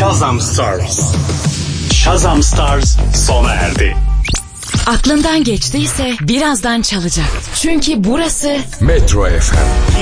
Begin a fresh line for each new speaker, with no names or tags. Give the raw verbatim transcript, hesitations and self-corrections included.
Shazam Stars. Shazam Stars sona erdi.
Aklından geçtiyse birazdan çalacak. Çünkü burası
Metro F M.